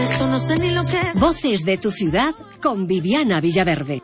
Esto no sé ni lo que es. Voces de tu ciudad con Viviana Villaverde.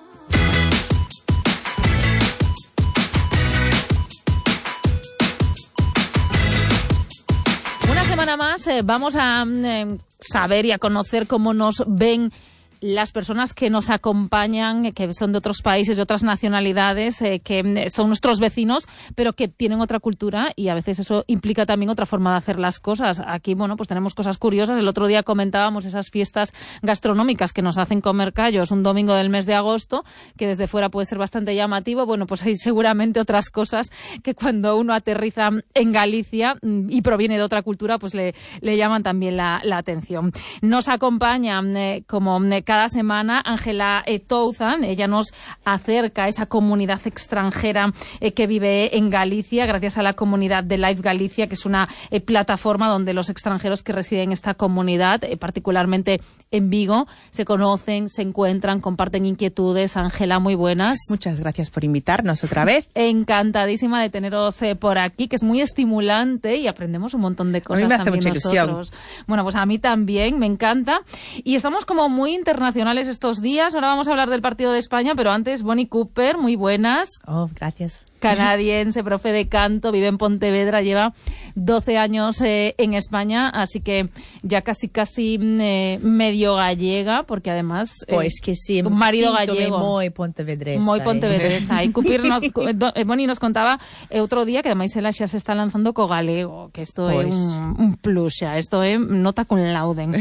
Una semana más vamos a saber y a conocer cómo nos ven las personas que nos acompañan, que son de otros países, de otras nacionalidades, que son nuestros vecinos, pero que tienen otra cultura y a veces eso implica también otra forma de hacer las cosas. Aquí, bueno, pues tenemos cosas curiosas. El otro día comentábamos esas fiestas gastronómicas que nos hacen comer callos un domingo del mes de agosto, que desde fuera puede ser bastante llamativo. Bueno, pues hay seguramente otras cosas que cuando uno aterriza en Galicia y proviene de otra cultura, pues le llaman también la atención. Nos acompaña, como cada semana, Ángela Touzan. Ella nos acerca a esa comunidad extranjera que vive en Galicia, gracias a la comunidad de Live Galicia, que es una plataforma donde los extranjeros que residen en esta comunidad, particularmente en Vigo, se conocen, se encuentran, comparten inquietudes. Ángela, muy buenas. Muchas gracias por invitarnos otra vez. Encantadísima de teneros por aquí, que es muy estimulante y aprendemos un montón de cosas. A mí me hace también mucha nosotros. Ilusión. Bueno, pues a mí también, me encanta. Y estamos como muy internacionales estos días. Ahora vamos a hablar del partido de España, pero antes, Bonnie Cooper, muy buenas. Oh, gracias. Canadiense, profe de canto, vive en Pontevedra, lleva 12 años en España, así que ya casi medio gallega, porque además pues que sí, un marido gallego. Muy pontevedresa. Muy pontevedresa. Y Cooper Bonnie nos contaba otro día que además ela xa se está lanzando co galego, que esto pues es un plus xa, esto es nota con lauden.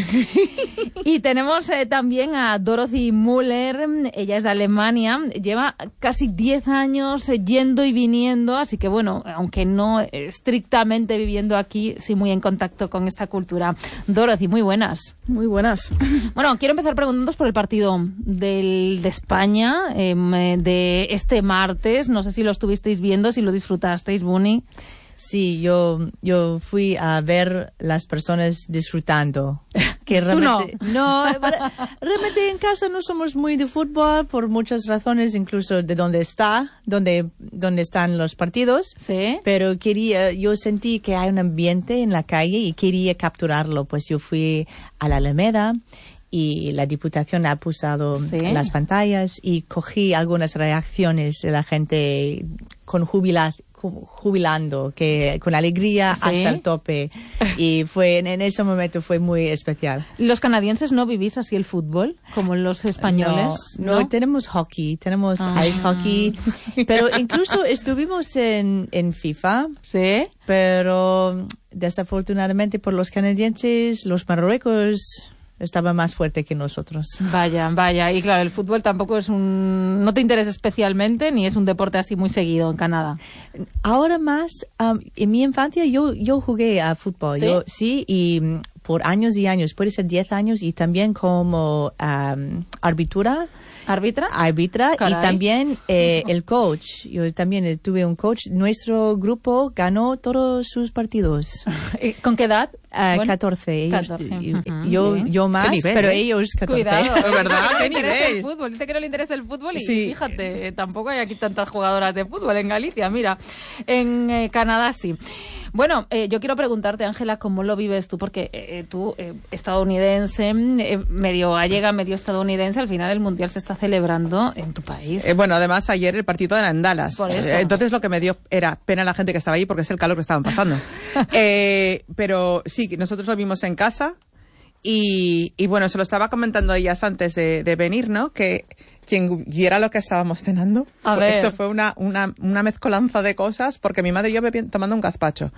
Y tenemos también a Dorothy Müller, ella es de Alemania, lleva casi 10 años yendo y viniendo, así que bueno, aunque no estrictamente viviendo aquí, sí muy en contacto con esta cultura. Dorothy, muy buenas. Muy buenas. Bueno, quiero empezar preguntándoos por el partido de España de este martes. No sé si lo estuvisteis viendo, si lo disfrutasteis, Bunny. Sí, yo fui a ver las personas disfrutando. Que realmente, no, realmente en casa no somos muy de fútbol por muchas razones, incluso de dónde están los partidos. Sí. Pero yo sentí que hay un ambiente en la calle y quería capturarlo. Pues yo fui a la Alameda y la Diputación ha puesto las pantallas y cogí algunas reacciones de la gente jubilando, que con alegría hasta el tope, y en ese momento fue muy especial. ¿Los canadienses no vivís así el fútbol como los españoles? No, tenemos hockey, tenemos ice hockey, pero incluso estuvimos en FIFA. Sí. Pero desafortunadamente por los canadienses, los marruecos estaba más fuerte que nosotros. Vaya. Y claro, el fútbol tampoco no te interesa especialmente, ni es un deporte así muy seguido en Canadá. Ahora más, en mi infancia yo jugué a fútbol. ¿Sí? Y por años y años, puede ser 10 años, y también como ¿Arbitra? Caray. Y también el coach. Yo también tuve un coach. Nuestro grupo ganó todos sus partidos. ¿Con qué edad? 14. Ellos, 14. Yo más, nivel, pero ellos 14. Cuidado. ¿Verdad? ¿Qué nivel? Dice que no le interesa el fútbol y sí. Fíjate, tampoco hay aquí tantas jugadoras de fútbol en Galicia. Mira, en Canadá sí. Bueno, yo quiero preguntarte, Ángela, ¿cómo lo vives tú? Porque tú, estadounidense, medio gallega, medio estadounidense, al final el Mundial se está celebrando en tu país. Bueno, además ayer el partido era en Dallas. Por eso. Entonces lo que me dio era pena a la gente que estaba allí porque es el calor que estaban pasando. Pero sí, nosotros lo vimos en casa y bueno, se lo estaba comentando a ellas antes de venir, ¿no? Que quien viera lo que estábamos cenando, eso fue una mezcolanza de cosas, porque mi madre y yo tomando un gazpacho,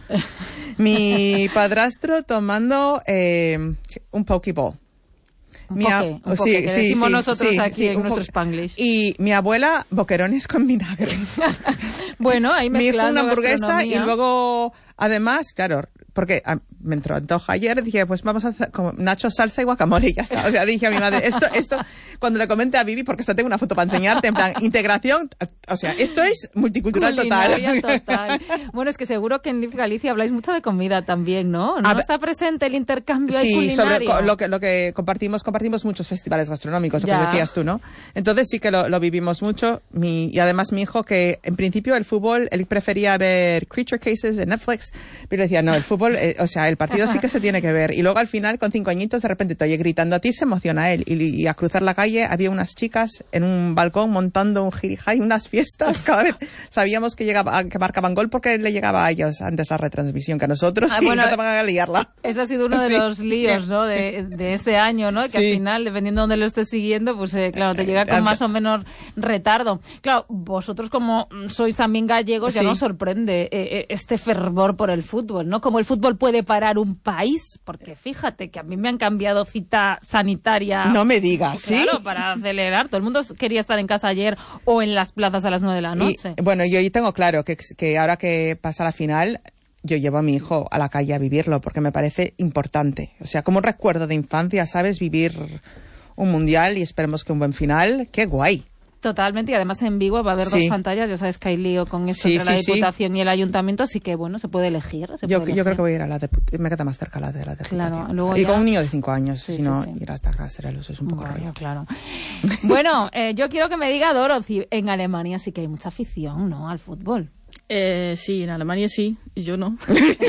mi padrastro tomando un pokeball. Un poke, que decimos nosotros aquí en nuestro Spanglish. Y mi abuela, boquerones con vinagre. Bueno, ahí mezclando. Me hizo una hamburguesa gastronomía. Y luego, además, claro, porque me entró antojo ayer, dije, pues vamos a hacer como nachos, salsa y guacamole y ya está. O sea, dije a mi madre, esto cuando le comenté a Vivi, porque hasta tengo una foto para enseñarte, en plan, integración, o sea, esto es multicultural total. Total. Bueno, es que seguro que en Live Galicia habláis mucho de comida también, ¿no? ¿No está presente el intercambio culinario? Sí, sobre lo que compartimos muchos festivales gastronómicos, lo que decías tú, ¿no? Entonces sí que lo vivimos mucho, y además mi hijo, que en principio el fútbol, él prefería ver Creature Cases en Netflix, pero decía, no, el fútbol, o sea, el partido sí que se tiene que ver. Y luego al final, con 5 añitos, de repente te oye gritando a ti, se emociona él. Y a cruzar la calle había unas chicas en un balcón montando un jirijay, unas fiestas. Cada vez sabíamos que marcaban gol porque le llegaba a ellos antes la retransmisión que a nosotros, y no te van a liarla. Ese ha sido uno de los líos, ¿no? De este año, ¿no? Que al final, dependiendo de dónde lo estés siguiendo, pues claro, te llega con más o menos retardo. Claro, vosotros como sois también gallegos, ya nos sorprende este fervor por el fútbol, ¿no? Como el fútbol puede parar un país, porque fíjate que a mí me han cambiado cita sanitaria. No me digas, ¿sí? Claro, para acelerar. Todo el mundo quería estar en casa ayer o en las plazas a las 9 de la noche. Bueno, yo tengo claro que ahora que pasa la final, yo llevo a mi hijo a la calle a vivirlo, porque me parece importante. O sea, como un recuerdo de infancia, ¿sabes? Vivir un mundial, y esperemos que un buen final. ¡Qué guay! Totalmente, y además en Vigo va a haber 2 pantallas, ya sabes que hay lío con esto entre la Diputación y el Ayuntamiento, así que bueno, se puede elegir. Yo creo que voy a ir a me queda más cerca la de la Diputación. Claro, luego y con un niño de 5 años, si no, ir hasta Caserelos es un poco rollo. Claro. Bueno, yo quiero que me diga Dorothy, en Alemania sí que hay mucha afición, ¿no?, al fútbol. Sí, en Alemania sí, y yo no.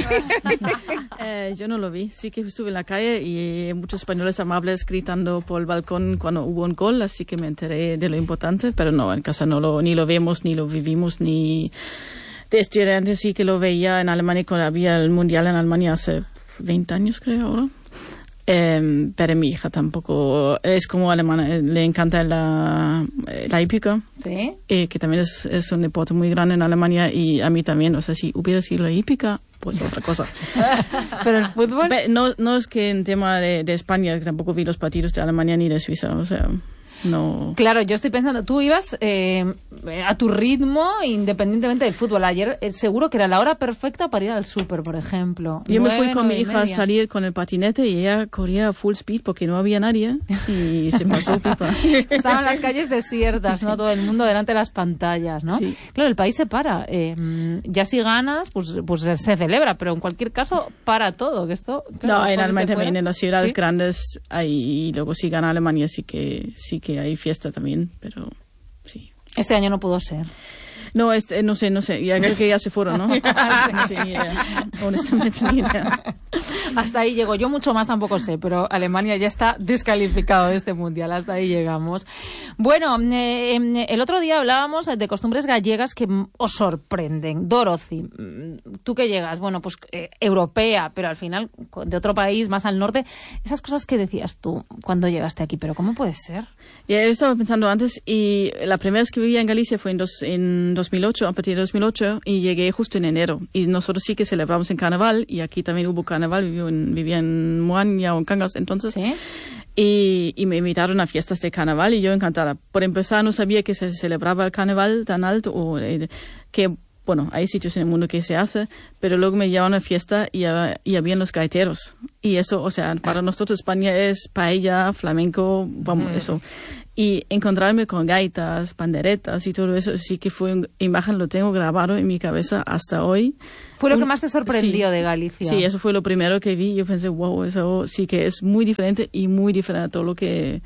Yo no lo vi. Sí que estuve en la calle y muchos españoles amables gritando por el balcón cuando hubo un gol, así que me enteré de lo importante, pero no, en casa ni lo vemos, ni lo vivimos, ni de estudiantes sí que lo veía en Alemania cuando había el Mundial en Alemania hace 20 años, creo, ahora. Pero mi hija tampoco es como alemana, le encanta la hípica, ¿sí? Que también es un deporte muy grande en Alemania, y a mí también. O sea, si hubiera sido la hípica, pues otra cosa. Pero el fútbol no es que en tema de España, que tampoco vi los partidos de Alemania ni de Suiza, o sea, no. Claro, yo estoy pensando, tú ibas a tu ritmo independientemente del fútbol. Ayer seguro que era la hora perfecta para ir al súper, por ejemplo. Yo me fui con mi hija a salir con el patinete y ella corría a full speed porque no había nadie y se pasó pipa. Estaban las calles desiertas, ¿no? Todo el mundo delante de las pantallas, ¿no? Sí. Claro, el país se para. Ya si ganas, pues se celebra, pero en cualquier caso para todo. Que esto, claro, no, en Alemania también, en las ciudades grandes, y luego si gana Alemania sí que hay fiesta también, pero sí. Este año no pudo ser. No, no sé, ya creo que ya se fueron, ¿no? No sé, ni idea. Honestamente, ni idea. Hasta ahí llego. Yo mucho más tampoco sé, pero Alemania ya está descalificado de este mundial. Hasta ahí llegamos. Bueno, el otro día hablábamos de costumbres gallegas que os sorprenden. Dorothy, tú que llegas, bueno, pues europea, pero al final de otro país, más al norte, esas cosas que decías tú cuando llegaste aquí, pero ¿cómo puede ser? Ya, yo estaba pensando antes, y la primera vez que vivía en Galicia fue en 2008, a partir de 2008, y llegué justo en enero. Y nosotros sí que celebramos en carnaval, y aquí también hubo carnaval, vivía en Moaña o en Cangas entonces. ¿Sí? Y me invitaron a fiestas de carnaval, y yo encantada. Por empezar, no sabía que se celebraba el carnaval tan alto, o que, bueno, hay sitios en el mundo que se hace, pero luego me llevaron a fiesta y habían los gaiteros. Y eso, o sea, para nosotros España es paella, flamenco, vamos, eso. Y encontrarme con gaitas, panderetas y todo eso, sí que fue una imagen, lo tengo grabado en mi cabeza hasta hoy. ¿Fue lo que más te sorprendió de Galicia? Sí, eso fue lo primero que vi. Yo pensé, wow, eso sí que es muy diferente, y muy diferente a todo lo que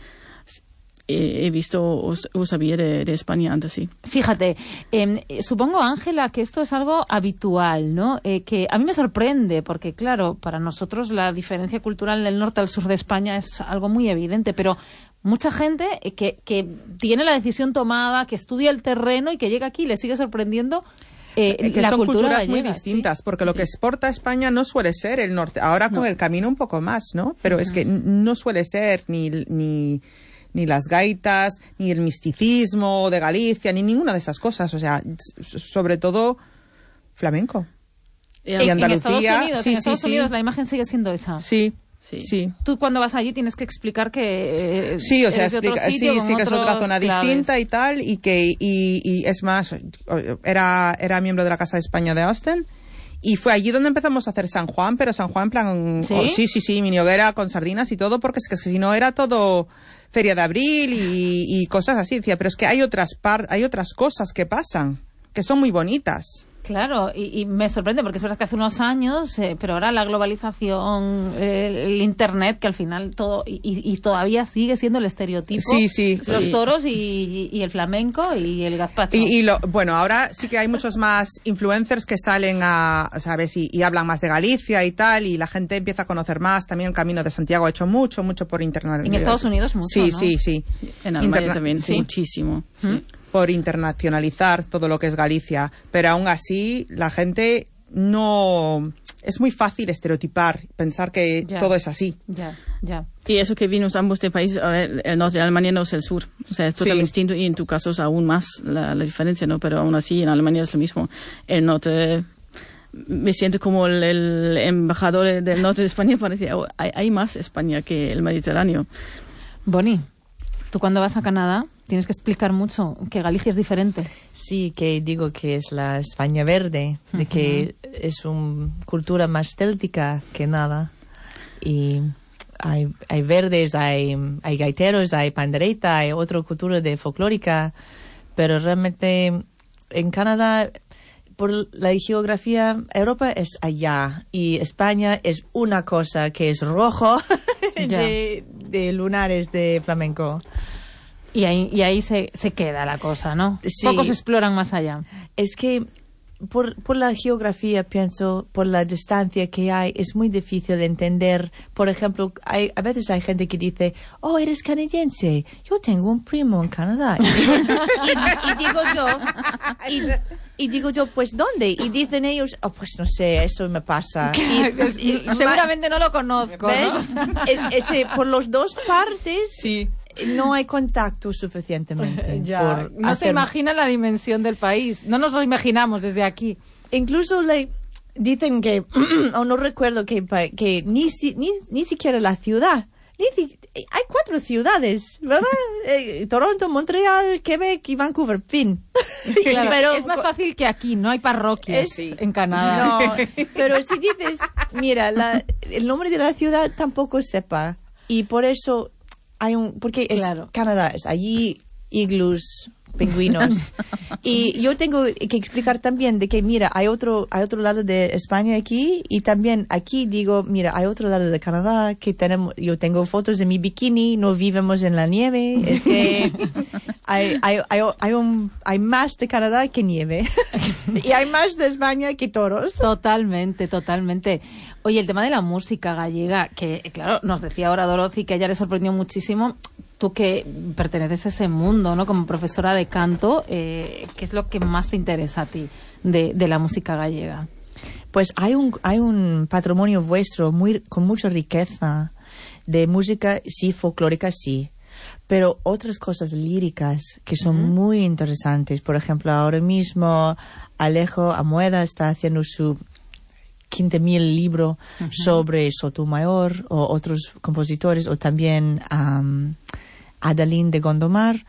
he visto o sabía de España antes, sí. Fíjate, supongo, Ángela, que esto es algo habitual, ¿no? Que a mí me sorprende, porque claro, para nosotros la diferencia cultural del norte al sur de España es algo muy evidente, pero mucha gente que tiene la decisión tomada, que estudia el terreno y que llega aquí y le sigue sorprendiendo que la son cultura culturas gallega, muy distintas, ¿sí? Porque lo que exporta España no suele ser el norte. Ahora con el camino un poco más, ¿no? Pero es que no suele ser ni las gaitas, ni el misticismo de Galicia, ni ninguna de esas cosas. O sea, sobre todo flamenco. Y Andalucía. En Estados Unidos la imagen sigue siendo esa. Sí. Tú cuando vas allí tienes que explicar que sí, o sea, eres de otro sitio, sí, que es otra zona distinta y tal, y que y es más, era miembro de la Casa de España de Austin, Y fue allí donde empezamos a hacer San Juan, pero San Juan en plan... ¿Sí? Sí, mini hoguera con sardinas y todo, porque es que si no era todo Feria de Abril y cosas así. Decía, pero es que hay otras cosas que pasan, que son muy bonitas. Claro, y me sorprende porque es verdad que hace unos años, pero ahora la globalización, el internet, que al final todo, y todavía sigue siendo el estereotipo. Sí. Los toros y el flamenco y el gazpacho. Bueno, ahora sí que hay muchos más influencers que salen ¿sabes? Y hablan más de Galicia y tal, y la gente empieza a conocer más. También el Camino de Santiago ha hecho mucho por internet. En Estados Unidos mucho, ¿no? Sí. En Alemania también, ¿sí? Muchísimo. Sí. Por internacionalizar todo lo que es Galicia, pero aún así la gente no... Es muy fácil estereotipar, pensar que todo es así. Ya. Y eso que vimos ambos de países, a ver, el norte de Alemania no es el sur, o sea, es totalmente distinto, y en tu caso es aún más la diferencia, ¿no? Pero aún así en Alemania es lo mismo. El norte... Me siento como el embajador del norte de España, parece, hay más España que el Mediterráneo. Bonnie, tú cuando vas a Canadá tienes que explicar mucho que Galicia es diferente. Sí, que digo que es la España verde, de que es una cultura más céltica que nada. Y hay verdes, hay gaiteros, hay pandereta, hay otra cultura de folclórica, pero realmente en Canadá, por la geografía, Europa es allá y España es una cosa que es rojo de lunares de flamenco. Y ahí se queda la cosa, ¿no? Sí. Pocos exploran más allá. Es que por la geografía, pienso, por la distancia que hay, es muy difícil entender. Por ejemplo, a veces hay gente que dice, oh, eres canadiense, yo tengo un primo en Canadá. Y digo yo, pues, ¿dónde? Y dicen ellos, oh, pues no sé, eso me pasa. Seguramente no lo conozco, ¿ves? ¿no? Por las dos partes... Sí. No hay contacto suficientemente. No se imagina la dimensión del país. No nos lo imaginamos desde aquí. Incluso dicen que, o no recuerdo que ni siquiera la ciudad. Hay 4 ciudades, ¿verdad? Toronto, Montreal, Quebec y Vancouver, fin. Claro, pero es más fácil que aquí, no hay parroquias en Canadá. No, pero si dices, mira, el nombre de la ciudad tampoco sepa. Y por eso... porque Canadá es allí, iglús, pingüinos. Y yo tengo que explicar también de que, mira, hay otro lado de España aquí, y también aquí digo, mira, hay otro lado de Canadá que yo tengo fotos de mi bikini, no vivimos en la nieve, es que hay más de Canadá que nieve. Y hay más de España que toros. Totalmente. Oye, el tema de la música gallega, que claro, nos decía ahora Dorothy que a ella le sorprendió muchísimo. Tú que perteneces a ese mundo, ¿no? Como profesora de canto, ¿qué es lo que más te interesa a ti de la música gallega? Pues hay un patrimonio vuestro con mucha riqueza de música, sí, folclórica, sí, pero otras cosas líricas que son muy interesantes. Por ejemplo, ahora mismo Alejo Amueda está haciendo su 15.000 libro sobre Sotomayor o otros compositores, o también Adalín de Gondomar,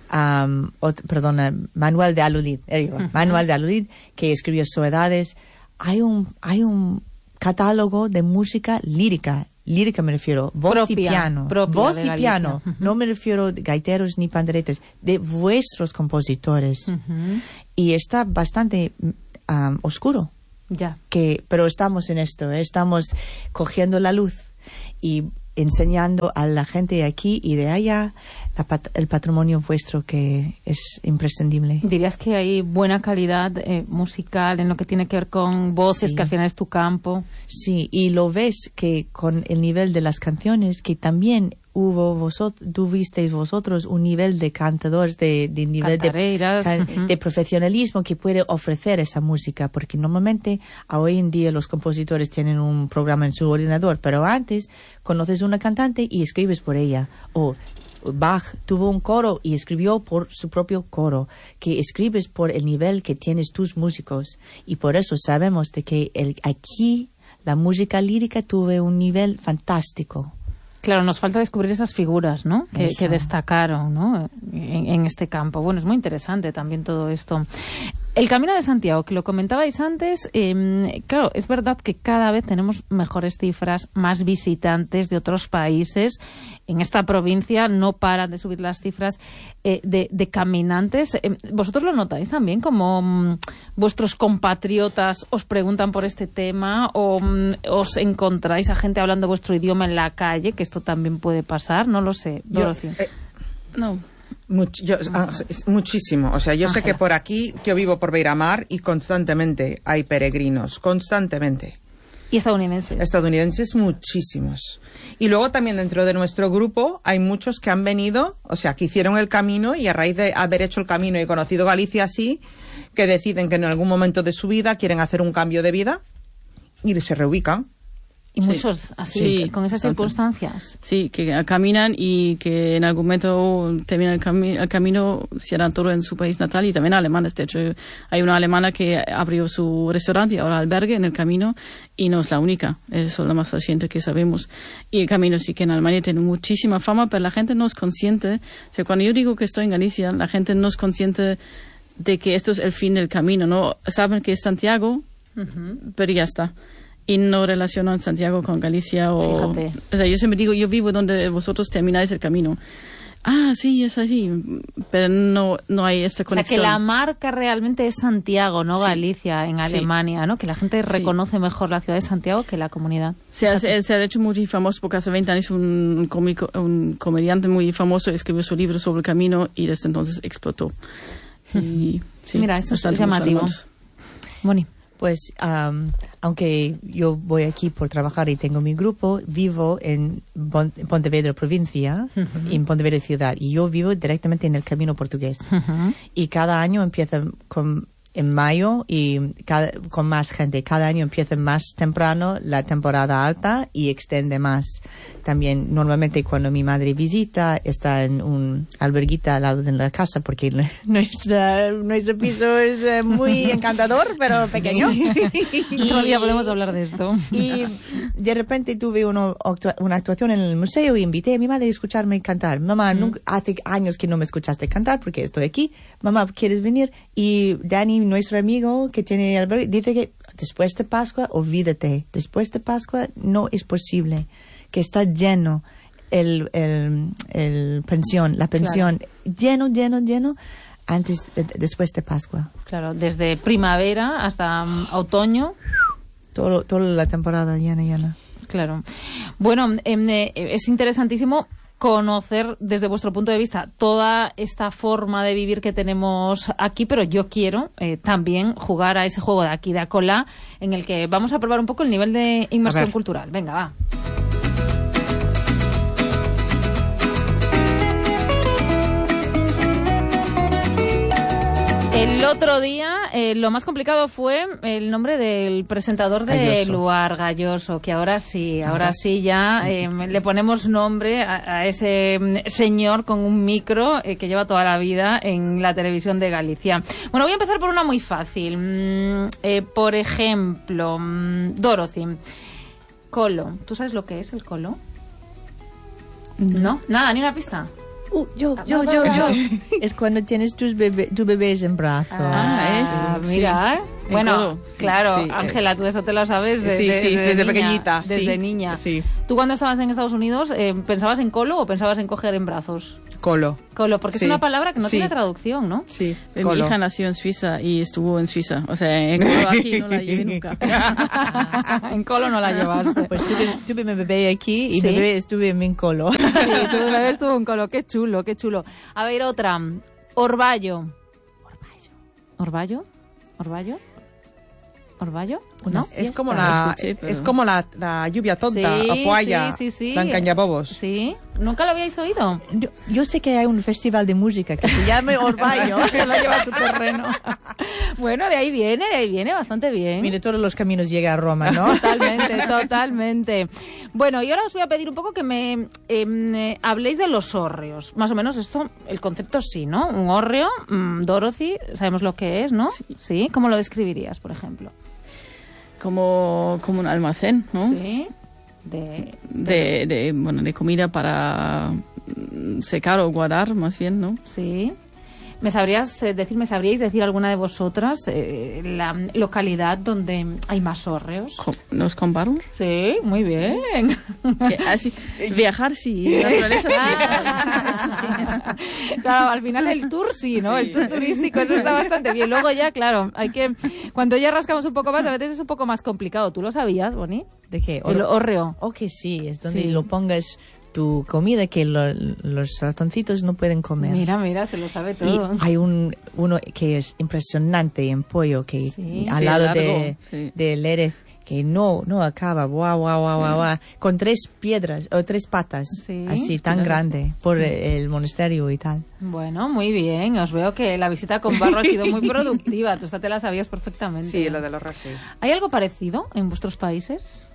Manuel de Aludid, Manuel de Aludid, que escribió Soledades. Hay un catálogo de música lírica me refiero, voz y piano, no me refiero a gaiteros ni panderetas, de vuestros compositores. Y está bastante oscuro. Ya. Pero estamos en esto, estamos cogiendo la luz y enseñando a la gente de aquí y de allá el patrimonio vuestro, que es imprescindible. ¿Dirías que hay buena calidad musical en lo que tiene que ver con voces, que al final es tu campo? Sí, y lo ves que con el nivel de las canciones, que también tuvisteis vosotros un nivel de cantadores, de nivel de profesionalismo que puede ofrecer esa música, porque normalmente hoy en día los compositores tienen un programa en su ordenador, pero antes conoces una cantante y escribes por ella, o Bach tuvo un coro y escribió por su propio coro, que escribes por el nivel que tienes tus músicos, y por eso sabemos de que aquí la música lírica tuvo un nivel fantástico. Claro, nos falta descubrir esas figuras, ¿no? Que destacaron, ¿no? En este campo. Bueno, es muy interesante también todo esto. El Camino de Santiago, que lo comentabais antes, claro, es verdad que cada vez tenemos mejores cifras, más visitantes de otros países. En esta provincia no paran de subir las cifras de caminantes. ¿Vosotros lo notáis también, como vuestros compatriotas os preguntan por este tema o os encontráis a gente hablando vuestro idioma en la calle, que esto también puede pasar? No lo sé, Dorothy. No. Muchísimo. O sea, yo sé que por aquí, yo vivo por Beiramar y constantemente hay peregrinos, constantemente. ¿Y estadounidenses? Estadounidenses muchísimos. Y luego también dentro de nuestro grupo hay muchos que han venido, o sea, que hicieron el camino y a raíz de haber hecho el camino y conocido Galicia así, que deciden que en algún momento de su vida quieren hacer un cambio de vida y se reubican. Y muchos así, sí, con esas circunstancias. Sí, que caminan y que en algún momento terminan el camino, cierran todo en su país natal y también alemanes. De hecho, hay una alemana que abrió su restaurante y ahora albergue en el camino y no es la única, es la más reciente que sabemos. Y el camino sí que en Alemania tiene muchísima fama, pero la gente no es consciente. O sea, cuando yo digo que estoy en Galicia, la gente no es consciente de que esto es el fin del camino, ¿no? Saben que es Santiago, pero ya está. Y no relacionan Santiago con Galicia o... Fíjate. O sea, yo siempre digo, yo vivo donde vosotros termináis el camino. Ah, sí, es así. Pero no hay esta conexión. O sea, que la marca realmente es Santiago, no Galicia, en Alemania, ¿no? Que la gente reconoce mejor la ciudad de Santiago que la comunidad. Se ha hecho muy famoso porque hace 20 años un comediante muy famoso escribió su libro sobre el camino y desde entonces explotó. Y, sí, mira, esto es llamativo. Moni. Pues, aunque yo voy aquí por trabajar y tengo mi grupo, vivo en Pontevedra provincia, en Pontevedra ciudad, y yo vivo directamente en el camino portugués. Y cada año empieza en mayo y con más gente. Cada año empieza más temprano la temporada alta y extiende más. También normalmente cuando mi madre visita está en un alberguita al lado de la casa porque nuestro piso es muy encantador pero pequeño. Otro día podemos hablar de esto. Y de repente tuve una actuación en el museo y invité a mi madre a escucharme cantar. Mamá, hace años que no me escuchaste cantar porque estoy aquí. Mamá, ¿quieres venir? Y Dani, nuestro amigo que tiene albergue, dice que después de Pascua, olvídate. Después de Pascua no es posible. Que está lleno la pensión, claro. lleno después de Pascua. Claro, desde primavera hasta otoño. Toda la temporada llena. Claro. Bueno, es interesantísimo conocer desde vuestro punto de vista toda esta forma de vivir que tenemos aquí, pero yo quiero también jugar a ese juego de aquí de Acolá, en el que vamos a probar un poco el nivel de inmersión cultural. Venga, va. El otro día lo más complicado fue el nombre del presentador de Luar, Galloso, que ahora sí ya le ponemos nombre a ese señor con un micro que lleva toda la vida en la televisión de Galicia. Bueno, voy a empezar por una muy fácil. Por ejemplo, Dorothy, colo. ¿Tú sabes lo que es el colo? ¿No? Nada, ni una pista. Yo. Es cuando tienes tus bebés en brazos. Mira. Bueno, claro, sí, Ángela, tú eso te lo sabes desde pequeñita. Desde niña. Sí. ¿Tú cuando estabas en Estados Unidos pensabas en colo o pensabas en coger en brazos? Colo, porque es una palabra que no tiene traducción, ¿no? Sí, mi hija nació en Suiza y estuvo en Suiza. O sea, en colo aquí no la llevé nunca. En colo no la llevaste. Pues tuve mi bebé aquí y mi bebé estuve en mi colo. Sí, tu bebé estuvo en colo. Qué chulo. A ver, otra. Orvallo. ¿No? Es como la lluvia tonta, apoya, la encañabobos. Sí, ¿nunca lo habíais oído? Yo sé que hay un festival de música que se llama Orvallo. Que lo lleva a su terreno. Bueno, de ahí viene bastante bien. Mire, todos los caminos llegan a Roma, ¿no? Totalmente. Bueno, y ahora os voy a pedir un poco que me habléis de los hórreos. Más o menos esto, el concepto sí, ¿no? Un hórreo, Dorothy, sabemos lo que es, ¿no? Sí. ¿Cómo lo describirías, por ejemplo? Como un almacén, ¿no? Sí. De comida para secar o guardar, más bien, ¿no? Sí. ¿Me sabríais decir alguna de vosotras la localidad donde hay más hórreos? ¿Nos comparamos? Sí, muy bien. Así, viajar sí, naturaleza sí. Claro, al final el tour sí, ¿no? El tour turístico, eso está bastante bien. Luego ya, claro, cuando ya rascamos un poco más, a veces es un poco más complicado. ¿Tú lo sabías, Boni? ¿De qué? El hórreo. Oh, que sí, es donde lo pongas tu comida que los ratoncitos no pueden comer. Mira, se lo sabe todo. Y hay uno que es impresionante en pollo, que al lado del Erez, que no acaba, guau, con 3 piedras o 3 patas, así tan grande, por el monasterio y tal. Bueno, muy bien, os veo que la visita con Barro ha sido muy productiva, tú esta te la sabías perfectamente. Sí, lo de los sí. ¿Hay algo parecido en vuestros países?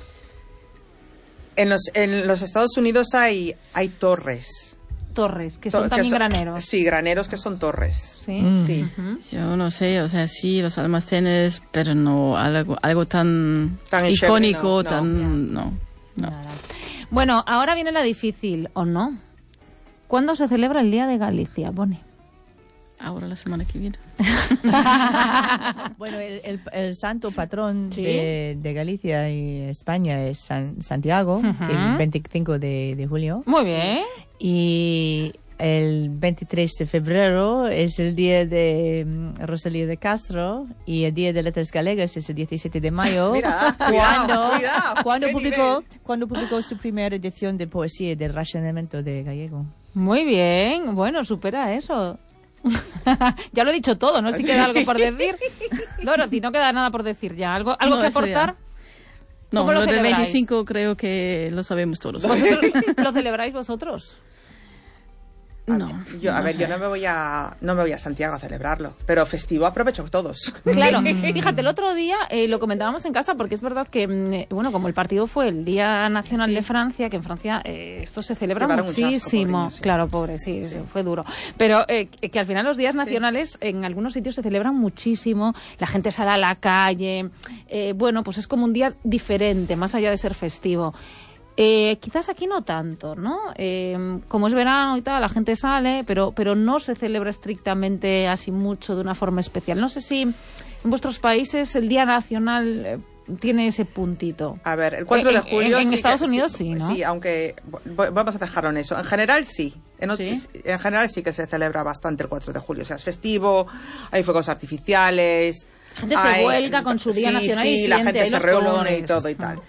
En los Estados Unidos hay torres. Torres, que son también graneros. Sí, graneros que son torres. Sí. Sí. Yo no sé, o sea, sí, los almacenes, pero no algo tan icónico, no. Bueno, ahora viene la difícil, ¿o no? ¿Cuándo se celebra el Día de Galicia, Boni? Ahora, la semana que viene. Bueno, el santo patrón de Galicia y España es Santiago, que el 25 de julio. Muy bien. Y el 23 de febrero es el día de Rosalía de Castro, y el día de Letras Galegas es el 17 de mayo. Mira, cuando publicó su primera edición de poesía del Racionamiento de Gallego. Muy bien, bueno, supera eso. Ya lo he dicho todo, ¿no? Si queda algo por decir. Dorothy, no queda nada por decir ya. ¿Algo que aportar? No, lo del 25 creo que lo sabemos todos. ¿Vosotros lo celebráis vosotros? No. Yo no me voy a Santiago a celebrarlo, pero festivo aprovecho todos. Claro, fíjate, el otro día lo comentábamos en casa, porque es verdad que, bueno, como el partido fue el Día Nacional de Francia, que en Francia esto se celebra muchísimo. Claro, pobre, sí, fue duro. Pero que al final los días nacionales en algunos sitios se celebran muchísimo, la gente sale a la calle, bueno, pues es como un día diferente, más allá de ser festivo. Quizás aquí no tanto, ¿no? Como es verano y tal, la gente sale, pero no se celebra estrictamente así mucho, de una forma especial. No sé si en vuestros países el Día Nacional tiene ese puntito. A ver, el 4 de julio... En Estados Unidos sí, ¿no? Sí, aunque vamos a dejarlo en eso. En general sí. En general sí que se celebra bastante el 4 de julio. O sea, es festivo, hay fuegos artificiales... La gente se vuelca con su Día Nacional y la gente se reúne colores. Y todo y tal.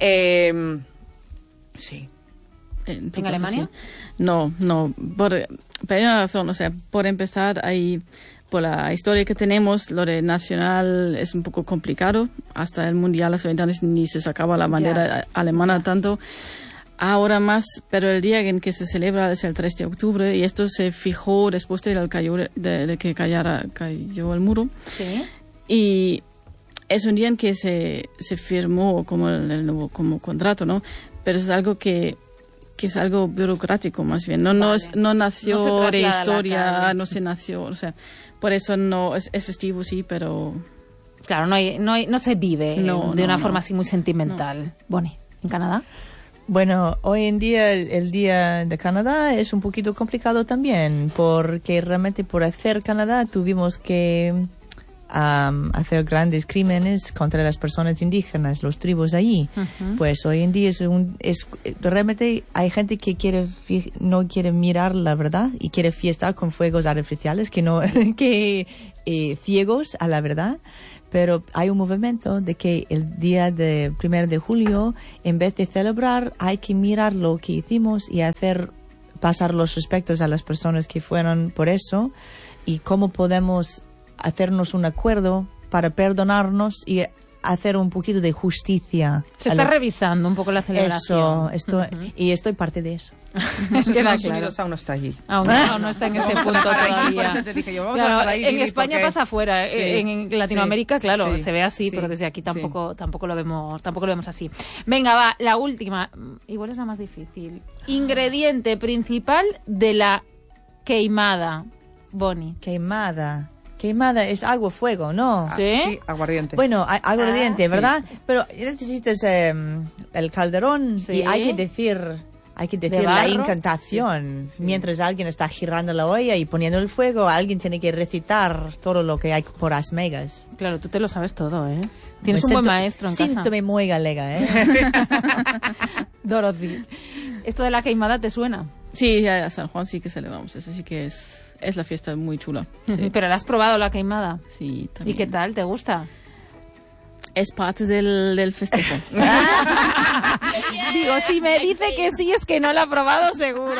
Sí. ¿En Alemania? Sí. No, pero hay una razón, o sea, por empezar, por la historia que tenemos, lo de nacional es un poco complicado. Hasta el Mundial hace 20 años ni se sacaba la bandera alemana tanto. Ahora más, pero el día en que se celebra es el 3 de octubre, y esto se fijó después de que cayó el muro. Sí. Y es un día en que se firmó como el nuevo como contrato, ¿no? Pero es algo que es algo burocrático más bien. No nació de historia, no se nació, o sea, por eso no es festivo, sí, pero claro, no se vive de una forma así muy sentimental. No. Boni, ¿en Canadá? Bueno, hoy en día el Día de Canadá es un poquito complicado también, porque realmente por hacer Canadá tuvimos que hacer grandes crímenes contra las personas indígenas, los tribus allí. Pues hoy en día realmente hay gente que no quiere mirar la verdad y quiere fiestar con fuegos artificiales, ciegos a la verdad. Pero hay un movimiento de que el día de 1 de julio, en vez de celebrar, hay que mirar lo que hicimos y hacer pasar los respetos a las personas que fueron por eso, y cómo podemos hacernos un acuerdo para perdonarnos y hacer un poquito de justicia. Se está revisando un poco la celebración. Y estoy parte de eso. Estados Unidos aún no está allí. Aún no está en ese punto todavía. En España pasa afuera. En Latinoamérica, claro, se ve así, pero desde aquí tampoco lo vemos así. Venga, va, la última. Igual es la más difícil. Ingrediente principal de la queimada, Boni. Queimada es agua, fuego, ¿no? Sí, aguardiente. Bueno, aguardiente, ¿verdad? Sí. Pero necesitas el calderón, y hay que decir hay que de decir la barro. incantación. Mientras alguien está girando la olla y poniendo el fuego, alguien tiene que recitar todo lo que hay por las megas. Claro, tú te lo sabes todo, ¿eh? Tienes Me un buen siento- maestro en casa. Siéntome muy galega, ¿eh? Dorothy, ¿esto de la queimada te suena? Sí, a San Juan sí que celebramos eso, sí que es la fiesta muy chula. Sí, ¿Pero la has probado la queimada? sí, ¿Y también. qué tal? ¿Te gusta? Es parte del festejo. Digo, si me dice que sí, es que no la ha probado seguro.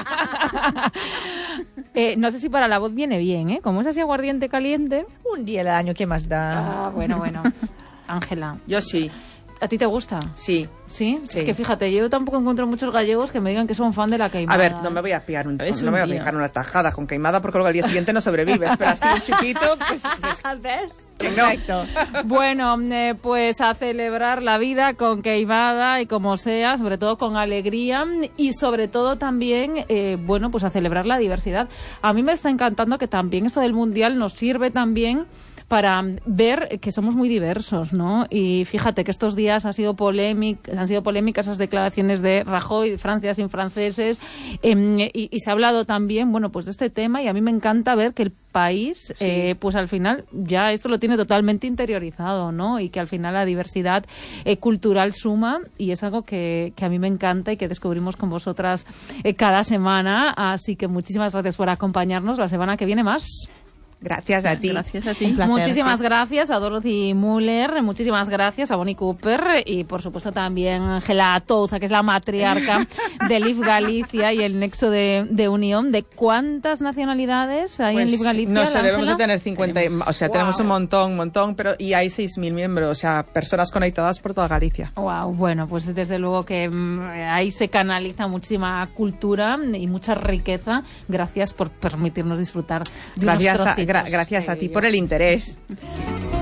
No sé si para la voz viene bien, ¿eh? Como es así aguardiente caliente. Un día al año, ¿qué más da? Bueno. Ángela, Yo sí, ¿a ti te gusta? sí. ¿Sí? Sí. Es que fíjate, yo tampoco encuentro muchos gallegos que me digan que son fan de la queimada. A ver, no me voy a pegar Es no un me voy a día. fijar una tajada con queimada porque luego al día siguiente no sobrevives, pero así un chiquito, pues ¿Ves? que no. Perfecto. Bueno, pues a celebrar la vida con queimada y como sea, sobre todo con alegría y sobre todo también, pues a celebrar la diversidad. A mí me está encantando que también esto del Mundial nos sirve también para ver que somos muy diversos, ¿no? Y fíjate que estos días han sido polémicas esas declaraciones de Rajoy, Francia sin franceses, y se ha hablado también, pues de este tema, y a mí me encanta ver que el país, Sí. pues al final ya esto lo tiene totalmente interiorizado, ¿no? Y que al final la diversidad cultural suma, y es algo que a mí me encanta y que descubrimos con vosotras cada semana. Así que muchísimas gracias por acompañarnos. La semana que viene más. Gracias a ti. Gracias a ti. Un placer. Muchísimas gracias a Dorothy Müller, muchísimas gracias a Bonnie Cooper y por supuesto también a Ángela Touza, que es la matriarca de Live Galicia y el nexo de unión. ¿De cuántas nacionalidades hay en Live Galicia? No sé, debemos Ángela? de tener 50, o sea, tenemos un montón, pero y hay 6.000 miembros, o sea, personas conectadas por toda Galicia. Wow, bueno, pues desde luego que ahí se canaliza muchísima cultura y mucha riqueza. Gracias por permitirnos disfrutar de unos trocitos. Gracias a ti por el interés.